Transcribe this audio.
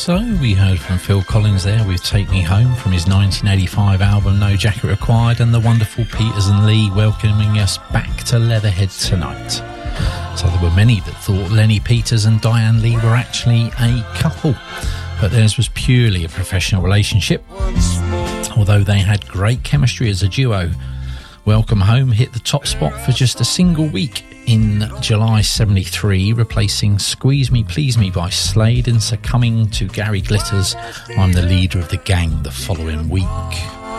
So we heard from Phil Collins there with Take Me Home from his 1985 album No Jacket Required, and the wonderful Peters and Lee welcoming us back to Leatherhead tonight. So there were many that thought Lenny Peters and Diane Lee were actually a couple, but theirs was purely a professional relationship, although they had great chemistry as a duo. Welcome Home hit the top spot for just a single week in July 73, replacing Squeeze Me Please Me by Slade and succumbing to Gary Glitter's I'm the Leader of the Gang the following week.